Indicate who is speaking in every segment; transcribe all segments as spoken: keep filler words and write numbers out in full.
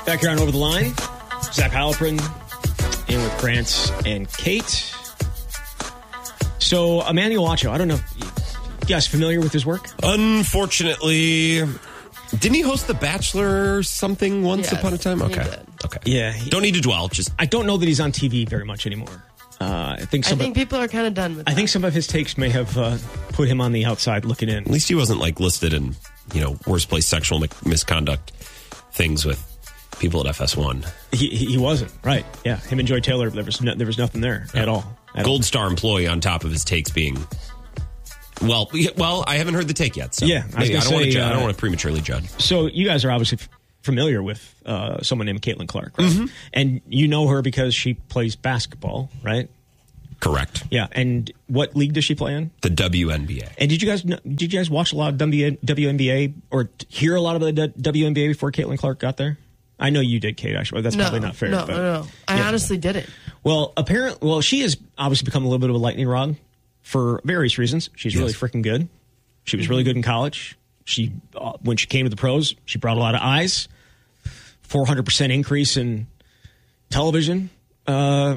Speaker 1: Back here on Over the Line, Zach Heilprin in with Grant and Kate. So, Emmanuel Acho, I don't know, you guys familiar with his work?
Speaker 2: Unfortunately, didn't he host The Bachelor or something once
Speaker 3: Yes,
Speaker 2: upon a time? Okay.
Speaker 3: he did.
Speaker 2: Okay.
Speaker 1: Yeah. He,
Speaker 2: don't need to dwell. Just
Speaker 1: I don't know that he's on T V very much anymore. Uh, I think
Speaker 3: I
Speaker 1: some
Speaker 3: think
Speaker 1: of,
Speaker 3: people are kind of done with that.
Speaker 1: I think some of his takes may have uh, put him on the outside looking in.
Speaker 2: At least he wasn't like listed in, you know, worst place sexual mi- misconduct things with people at F S one.
Speaker 1: He, he wasn't, right. Yeah, him and Joy Taylor, there was no, there was nothing there at all. At
Speaker 2: Gold
Speaker 1: all.
Speaker 2: Star employee on top of his takes being... Well, yeah, well, I haven't heard the take yet. So
Speaker 1: Yeah, I was
Speaker 2: maybe I,
Speaker 1: gonna
Speaker 2: don't want to.
Speaker 1: say,
Speaker 2: Ju- I don't
Speaker 1: uh,
Speaker 2: want to prematurely judge.
Speaker 1: So you guys are obviously f- familiar with uh, someone named Caitlin Clark, right?
Speaker 2: Mm-hmm.
Speaker 1: And you know her because she plays basketball, right?
Speaker 2: Correct.
Speaker 1: Yeah, and what league does she play in?
Speaker 2: The W N B A.
Speaker 1: And did you guys know, did you guys watch a lot of W N B A or t- hear a lot of the d- W N B A before Caitlin Clark got there? I know you did, Kate. Actually, that's
Speaker 3: no,
Speaker 1: probably not fair.
Speaker 3: No,
Speaker 1: but,
Speaker 3: no, no. I
Speaker 1: yeah.
Speaker 3: honestly didn't.
Speaker 1: Well, apparently, well, she has obviously become a little bit of a lightning rod for various reasons. She's
Speaker 2: Yes.
Speaker 1: really freaking good. She was really good in college. She, uh, when she came to the pros, she brought a lot of eyes. four hundred percent increase in television uh,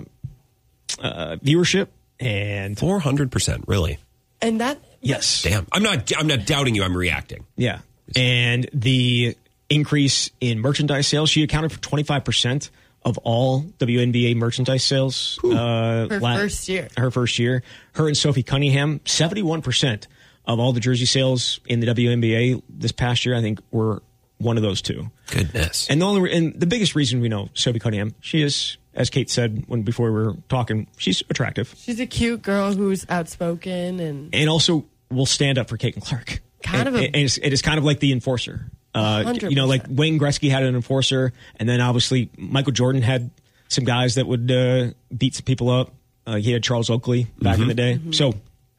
Speaker 1: uh, viewership, and
Speaker 2: four hundred percent, really?
Speaker 3: And that...
Speaker 1: yes,
Speaker 2: Damn. I'm not I'm not doubting you. I'm reacting.
Speaker 1: yeah, and the increase in merchandise sales. She accounted for twenty-five percent of all W N B A merchandise sales. Uh,
Speaker 3: Her
Speaker 1: la-
Speaker 3: first year.
Speaker 1: Her first year. Her and Sophie Cunningham, seventy-one percent of all the jersey sales in the W N B A this past year, I think, were one of those two.
Speaker 2: Goodness.
Speaker 1: And the only re- and the biggest reason we know Sophie Cunningham, she is, as Kate said when before we were talking, she's attractive
Speaker 3: She's a cute girl who's outspoken and...
Speaker 1: and also will stand up for Caitlin Clark.
Speaker 3: Kind
Speaker 1: and,
Speaker 3: of a-
Speaker 1: and it's, it is kind of like the enforcer. Uh,
Speaker 3: one hundred percent.
Speaker 1: you know, like Wayne Gretzky had an enforcer, and then obviously Michael Jordan had some guys that would uh, beat some people up. Uh, he had Charles Oakley back in the day.
Speaker 3: Mm-hmm.
Speaker 1: So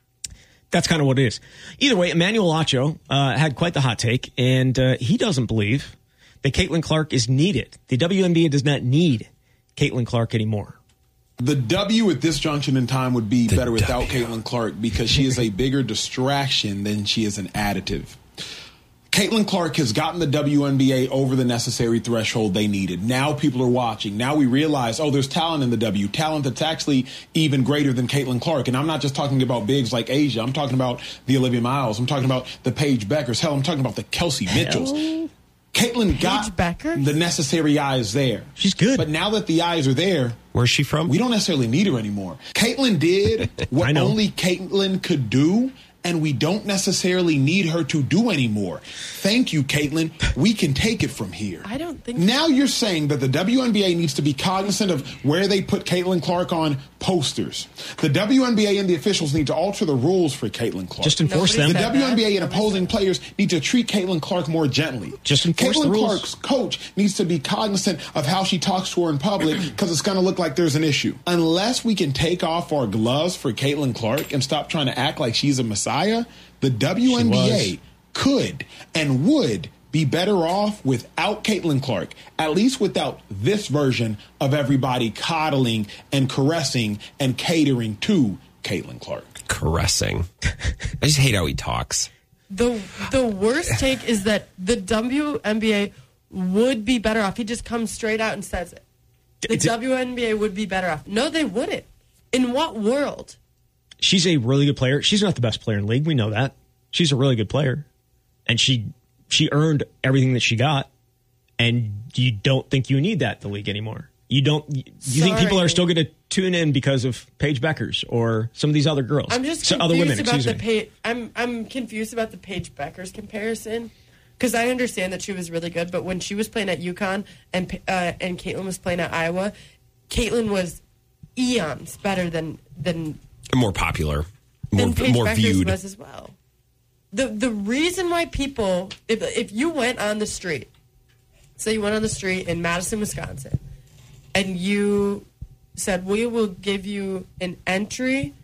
Speaker 1: that's kind of what it is. Either way, Emmanuel Acho uh, had quite the hot take, and uh, he doesn't believe that Caitlin Clark is needed. The W N B A does not need Caitlin Clark anymore.
Speaker 4: The W at this junction in time would be
Speaker 2: The
Speaker 4: better without
Speaker 2: W.
Speaker 4: Caitlin Clark because she is a bigger distraction than she is an additive. Caitlin Clark has gotten the W N B A over the necessary threshold they needed. Now people are watching. Now we realize, oh, there's talent in the W, talent that's actually even greater than Caitlin Clark. And I'm not just talking about bigs like Asia. I'm talking about the Olivia Miles. I'm talking about the Paige Beckers. Hell, I'm talking about the Kelsey Mitchells. Caitlin got
Speaker 3: Beckers?
Speaker 4: the necessary eyes there.
Speaker 1: She's good.
Speaker 4: But now that the eyes are there,
Speaker 2: Where's she from?
Speaker 4: we don't necessarily need her anymore. Caitlin did
Speaker 1: I
Speaker 4: what
Speaker 1: know.
Speaker 4: only Caitlin could do, and we don't necessarily need her to do anymore. Thank you, Caitlin. We can take it from here.
Speaker 3: I don't think...
Speaker 4: Now you're saying that the W N B A needs to be cognizant of where they put Caitlin Clark on posters. The W N B A and the officials need to alter the rules for Caitlin Clark.
Speaker 1: Just enforce
Speaker 3: Nobody
Speaker 1: them.
Speaker 4: The
Speaker 3: said
Speaker 4: W N B A
Speaker 3: that.
Speaker 4: and opposing players need to treat Caitlin Clark more gently.
Speaker 1: Just enforce
Speaker 4: Caitlin
Speaker 1: the rules.
Speaker 4: Clark's coach needs to be cognizant of how she talks to her in public because it's going to look like there's an issue. Unless we can take off our gloves for Caitlin Clark and stop trying to act like she's a messiah, the W N B A
Speaker 1: was.
Speaker 4: could and would be better off without Caitlin Clark, at least without this version of everybody coddling and caressing and catering to Caitlin Clark.
Speaker 2: Caressing. I just hate how he talks.
Speaker 3: The the worst take is that the W N B A would be better off. He just comes straight out and says it. The
Speaker 1: It's a-
Speaker 3: W N B A would be better off. No, they wouldn't. In what world?
Speaker 1: She's a really good player. She's not the best player in the league. We know that. She's a really good player. And she she earned everything that she got. And you don't think you need that in the league anymore. You don't you think people
Speaker 3: Sorry.
Speaker 1: are still going to tune in because of Paige Beckers or some of these other girls.
Speaker 3: I'm just
Speaker 1: So-
Speaker 3: confused
Speaker 1: other women,
Speaker 3: about
Speaker 1: excuse
Speaker 3: the
Speaker 1: me.
Speaker 3: page. I'm I'm confused about the Paige Beckers comparison because I understand that she was really good, but when she was playing at UConn and uh, and Caitlin was playing at Iowa, Caitlin was eons better than than
Speaker 2: More popular. More,
Speaker 3: than Paige
Speaker 2: more
Speaker 3: Beckers
Speaker 2: viewed.
Speaker 3: was as well. The the reason why people if if you went on the street, say you went on the street in Madison, Wisconsin, and you said we will give you an entry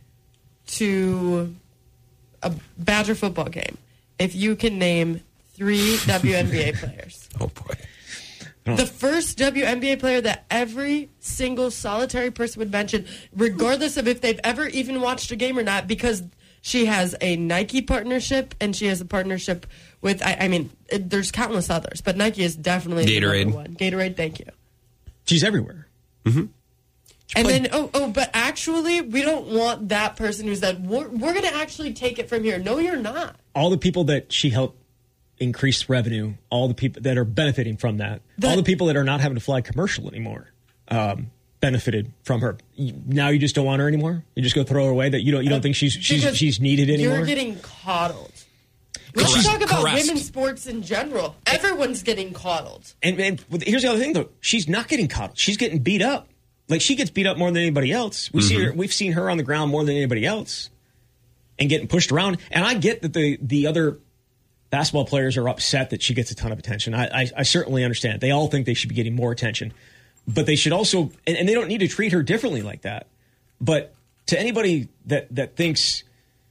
Speaker 3: to a Badger football game if you can name three W N B A players.
Speaker 2: Oh, boy.
Speaker 3: The first W N B A player that every single solitary person would mention, regardless of if they've ever even watched a game or not, because she has a Nike partnership and she has a partnership with, I, I mean, it, there's countless others, but Nike is definitely
Speaker 2: Gatorade.
Speaker 3: the number one. Gatorade, thank you.
Speaker 1: She's everywhere.
Speaker 3: Mm-hmm. And then, oh, oh, but actually, we don't want that person who said, we're, we're going to actually take it from here. No, you're not.
Speaker 1: All the people that she helped increase revenue, all the people that are benefiting from that,
Speaker 3: The-
Speaker 1: all the people that are not having to fly commercial anymore, um, benefited from her. You- Now you just don't want her anymore? You just go throw her away? That you don't you don't think she's she's
Speaker 3: Because
Speaker 1: she's needed anymore?
Speaker 3: You're getting coddled. Let's
Speaker 2: Caressed.
Speaker 3: talk about
Speaker 2: Caressed.
Speaker 3: women's sports in general. Everyone's getting coddled.
Speaker 1: And, and here's the other thing, though. She's not getting coddled. She's getting beat up. Like, she gets beat up more than anybody else. We
Speaker 2: Mm-hmm.
Speaker 1: see her, we've seen her on the ground more than anybody else and getting pushed around. And I get that the, the other basketball players are upset that she gets a ton of attention. I, I, I certainly understand. They all think they should be getting more attention. But they should also, and, and they don't need to treat her differently like that. But to anybody that, that thinks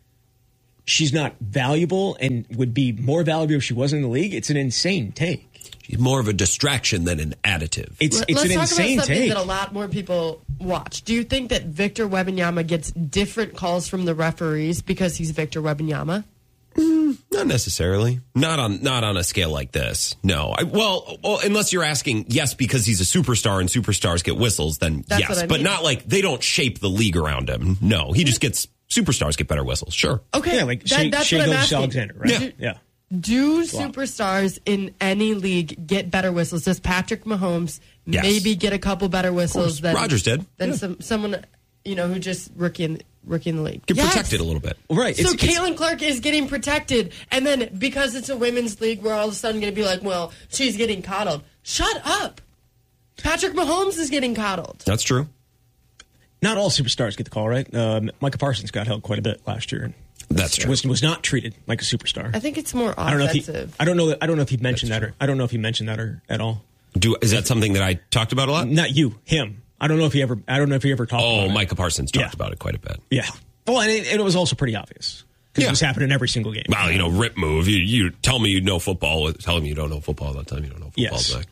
Speaker 1: she's not valuable and would be more valuable if she wasn't in the league, it's an insane take.
Speaker 2: She's more of a distraction than an additive.
Speaker 1: It's
Speaker 3: Let-
Speaker 1: it's
Speaker 3: Let's
Speaker 1: an
Speaker 3: talk
Speaker 1: insane
Speaker 3: about something
Speaker 1: take.
Speaker 3: that a lot more people watch. Do you think that Victor Wembanyama gets different calls from the referees because he's Victor Wembanyama?
Speaker 2: Not necessarily. Not on not on a scale like this. No. I, well, well, unless you're asking, yes, because he's a superstar and superstars get whistles, then
Speaker 3: That's
Speaker 2: yes.
Speaker 3: what I
Speaker 2: But
Speaker 3: mean.
Speaker 2: not like they don't shape the league around him. No, he just gets superstars get better whistles. Sure.
Speaker 3: Okay,
Speaker 1: Yeah, like
Speaker 3: that-
Speaker 1: Shea,
Speaker 3: that's
Speaker 1: Shea
Speaker 3: what I'm
Speaker 1: Gilgeous
Speaker 3: asking.
Speaker 1: Alexander, right?
Speaker 2: Yeah.
Speaker 1: yeah.
Speaker 3: Do superstars in any league get better whistles? Does Patrick Mahomes
Speaker 2: Yes.
Speaker 3: maybe get a couple better whistles than
Speaker 2: Rodgers did.
Speaker 3: than
Speaker 2: Yeah.
Speaker 3: some someone you know who just rookie in rookie in the league?
Speaker 2: Get
Speaker 3: Yes.
Speaker 2: protected a little bit.
Speaker 1: Right.
Speaker 3: So
Speaker 1: it's, it's-
Speaker 3: Caitlin Clark is getting protected, and then because it's a women's league, we're all of a sudden going to be like, well, she's getting coddled. Shut up. Patrick Mahomes is getting coddled.
Speaker 2: That's true.
Speaker 1: not all superstars get the call, right? Um, Micah Parsons got held quite a bit last year. And
Speaker 2: That's true.
Speaker 1: Was, was not treated like a superstar.
Speaker 3: I think it's more
Speaker 1: I don't know if he.
Speaker 3: offensive.
Speaker 1: I don't know. That, I don't know if he mentioned that. Or I don't know if he mentioned that or at all.
Speaker 2: Do is that something that I talked about a lot?
Speaker 1: Not you. Him. I don't know if he ever. I don't know if he ever talked.
Speaker 2: Oh,
Speaker 1: about
Speaker 2: Micah Parsons talked
Speaker 1: Yeah.
Speaker 2: about it quite a bit.
Speaker 1: it. Yeah. Well, and it, it was also pretty obvious because
Speaker 2: Yeah.
Speaker 1: it was happening every single game.
Speaker 2: Well, you know, rip move. You, you tell me you know football. Tell me you don't know football. They'll tell me you don't know football.
Speaker 1: Yes.
Speaker 2: Back.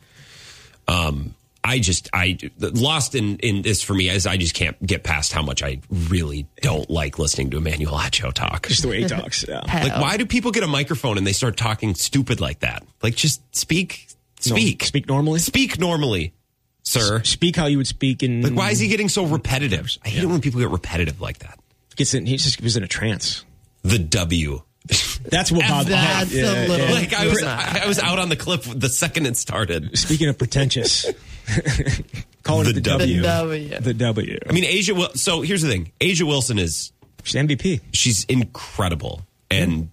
Speaker 2: Um, I just, I lost in, in this for me is I just can't get past how much I really don't like listening to Emmanuel Acho talk.
Speaker 1: Just the way he talks. Yeah.
Speaker 2: Like, why do people get a microphone and they start talking stupid like that? Like, just speak, speak,
Speaker 1: No, speak normally.
Speaker 2: speak normally, sir.
Speaker 1: Speak how you would speak in.
Speaker 2: Like, why is he getting so repetitive? I hate it when people get repetitive like that.
Speaker 1: Gets in. He just he was in a trance.
Speaker 2: The W.
Speaker 1: That's what Bob.
Speaker 3: That's
Speaker 1: yeah,
Speaker 3: a little-
Speaker 1: yeah.
Speaker 2: Like I was, I was out on the cliff the second it started.
Speaker 1: Speaking of pretentious, calling
Speaker 2: The
Speaker 1: it the
Speaker 2: W.
Speaker 1: W.
Speaker 3: The W.
Speaker 1: The W.
Speaker 2: I mean, Asia. Wil- So here's the thing: Asia Wilson is
Speaker 1: She's M V P.
Speaker 2: she's incredible, and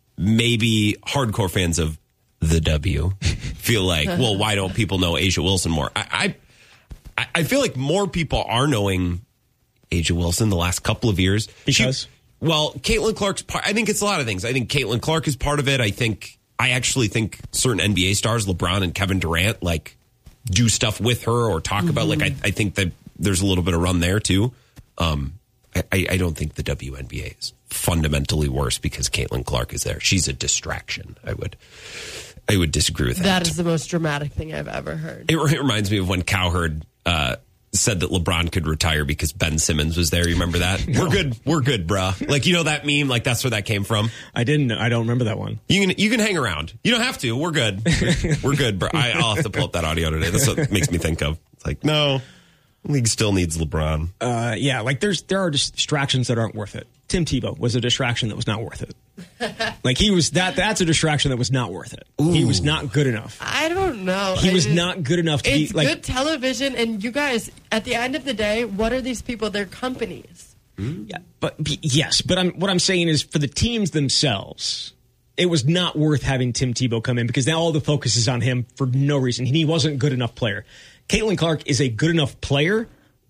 Speaker 2: maybe hardcore fans of the W feel like, well, why don't people know Asia Wilson more? I, I, I feel like more people are knowing Asia Wilson the last couple of years
Speaker 1: Because?
Speaker 2: She- well, Caitlin Clark's part. I think it's a lot of things. I think Caitlin Clark is part of it. I think I actually think certain N B A stars, LeBron and Kevin Durant, like do stuff with her or talk about. Like I, I think that there's a little bit of run there too. Um, I, I don't think the W N B A is fundamentally worse because Caitlin Clark is there. She's a distraction. I would, I would disagree with that.
Speaker 3: That is the most dramatic thing I've ever heard.
Speaker 2: It, it reminds me of when Cowherd uh, said that LeBron could retire because Ben Simmons was there. You remember that? We're good. We're good, bruh. Like, you know that meme? Like, that's where that came from.
Speaker 1: I didn't. I don't remember that one.
Speaker 2: You can you can hang around. You don't have to. We're good. We're good, bro. I, I'll have to pull up that audio today. That's what it makes me think of. It's like, no, league still needs LeBron.
Speaker 1: Uh, yeah, like there's there are distractions that aren't worth it. Tim Tebow was a distraction that was not worth it. Like he was that. That's a distraction that was not worth it. He was not good enough.
Speaker 3: I don't know.
Speaker 1: He
Speaker 3: I
Speaker 1: was
Speaker 3: just-
Speaker 1: not good enough to
Speaker 3: It's
Speaker 1: be like.
Speaker 3: good television, and you guys, at the end of the day, what are these people? They're companies.
Speaker 1: Yeah, but b- yes, but I'm what I'm saying is for the teams themselves, it was not worth having Tim Tebow come in because now all the focus is on him for no reason. He wasn't a good enough player. Caitlin Clark is a good enough player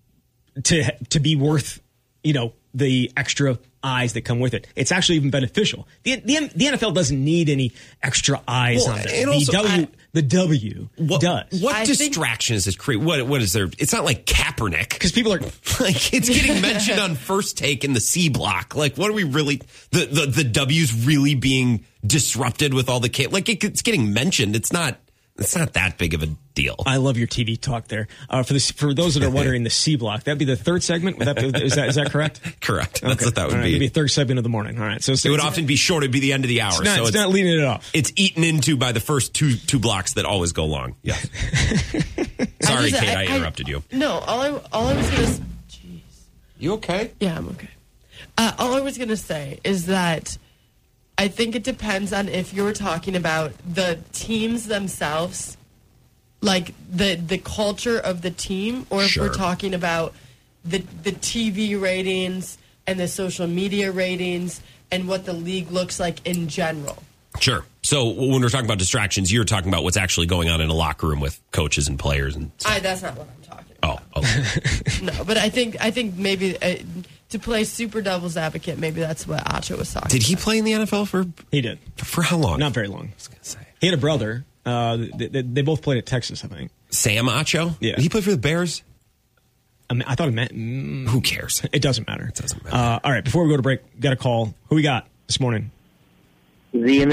Speaker 1: to to be worth, you know, the extra eyes that come with it. It's actually even beneficial. The the, the N F L doesn't need any extra eyes
Speaker 2: Well,
Speaker 1: on them.
Speaker 2: and
Speaker 1: The
Speaker 2: also,
Speaker 1: W
Speaker 2: I-
Speaker 1: the W
Speaker 2: What
Speaker 1: does.
Speaker 2: What
Speaker 3: I think-
Speaker 2: distraction is this create? What what is there? It's not like Kaepernick.
Speaker 1: Because people are
Speaker 2: Like it's getting mentioned on First Take in the C block. Like, what are we really? The the the W's really being disrupted with all the ca- like it, it's getting mentioned. It's not It's not that big of a deal.
Speaker 1: I love your T V talk there. Uh, for this, for those that are wondering, the C block, that'd be the third segment. Would that be, is that is that correct?
Speaker 2: Correct. That's
Speaker 1: Okay.
Speaker 2: what that would
Speaker 1: All right.
Speaker 2: be.
Speaker 1: It'd be third segment of the morning. All right. So it's,
Speaker 2: It would
Speaker 1: it's,
Speaker 2: often be short. It'd be the end of the hour.
Speaker 1: It's not,
Speaker 2: so
Speaker 1: it's
Speaker 2: it's
Speaker 1: not leading it off.
Speaker 2: It's eaten into by the first two two blocks that always go long. Yeah. Sorry,
Speaker 3: just-
Speaker 2: Kate, I,
Speaker 3: I- I-
Speaker 2: interrupted you.
Speaker 3: No, all I all I was gonna. s- Jeez.
Speaker 2: You okay?
Speaker 3: Yeah, I'm okay. Uh, all I was gonna say is that I think it depends on if you're talking about the teams themselves, like the the culture of the team, or if
Speaker 2: Sure.
Speaker 3: we're talking about the the T V ratings and the social media ratings and what the league looks like in general.
Speaker 2: Sure. So when we're talking about distractions, you're talking about what's actually going on in a locker room with coaches and players and stuff.
Speaker 3: I, that's not what I'm talking about.
Speaker 2: Oh, okay.
Speaker 3: No, but I think I think maybe uh, to play super devil's advocate, maybe that's what Acho was talking.
Speaker 2: Did he
Speaker 3: about.
Speaker 2: play in the N F L for
Speaker 1: He did.
Speaker 2: for how long?
Speaker 1: Not very long.
Speaker 2: I was gonna say.
Speaker 1: He had a brother. Uh, they, they, they both played at Texas, I think.
Speaker 2: Sam Acho?
Speaker 1: Yeah.
Speaker 2: Did he play for the Bears?
Speaker 1: I, mean, I thought it meant. Mm,
Speaker 2: Who cares?
Speaker 1: it doesn't matter. It
Speaker 2: doesn't matter.
Speaker 1: Uh, all right. Before we go to break, got a call. Who we got this morning?
Speaker 5: The